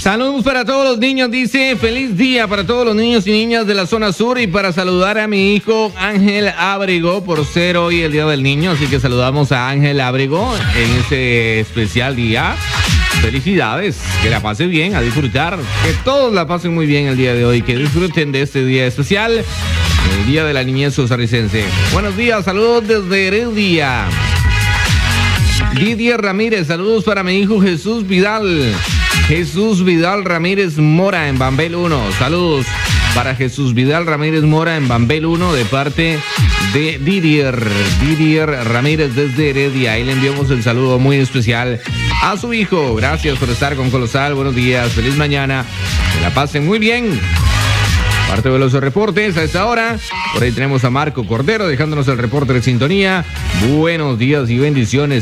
Saludos para todos los niños, dice, feliz día para todos los niños y niñas de la zona sur y para saludar a mi hijo Ángel Ábrego por ser hoy el Día del Niño, así que saludamos a Ángel Ábrego en este especial día. Felicidades, que la pase bien, a disfrutar, que todos la pasen muy bien el día de hoy, que disfruten de este día especial, el Día de la Niñez Costarricense. Buenos días, saludos desde Heredia. Didier Ramírez, saludos para mi hijo Jesús Vidal. Jesús Vidal Ramírez Mora en Bambel 1. Saludos para Jesús Vidal Ramírez Mora en Bambel 1 de parte de Didier Ramírez desde Heredia. Ahí le enviamos el saludo muy especial a su hijo. Gracias por estar con Colosal. Buenos días, feliz mañana. Que la pasen muy bien. Parte de los reportes a esta hora. Por ahí tenemos a Marco Cordero dejándonos el reporte de sintonía. Buenos días y bendiciones.